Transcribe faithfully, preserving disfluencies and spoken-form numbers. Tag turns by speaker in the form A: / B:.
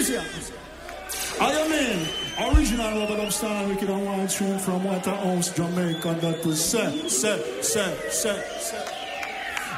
A: I mean, original Rubber Dub Star Wicked and Wild Tune from Waterhouse, Jamaica. That was set, set, set, set, set.